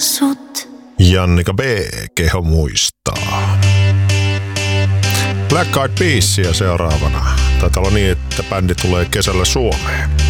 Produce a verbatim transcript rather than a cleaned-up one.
sut. Jannika B. Keho muistaa. Black Eyed Peasia seuraavana. Taitaa olla niin, että bändi tulee kesällä Suomeen.